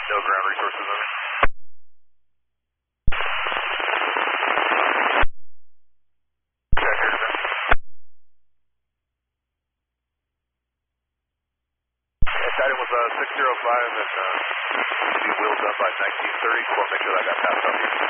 No ground resources over. Check here, sir. Titan was 605 and be wheeled up by 1930. Just want to make sure that got passed up here.